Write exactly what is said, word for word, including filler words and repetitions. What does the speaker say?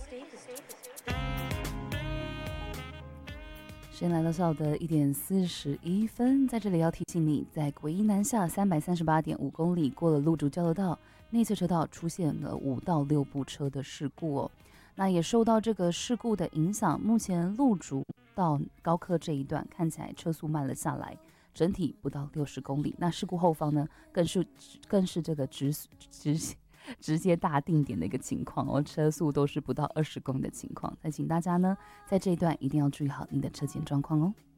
时间来到下午的一点四十一分，在这里要提醒你，在国一南下三百三十八点五公里过了路竹交流道，内侧车道出现了五到六部车的事故哦。那也受到这个事故的影响，目前路竹到高科这一段看起来车速慢了下来，整体不到六十公里。那事故后方呢，更是更是这个直直直接大定点的一个情况哦，车速都是不到二十公里的情况。那请大家呢，在这一段一定要注意好你的车前状况哦。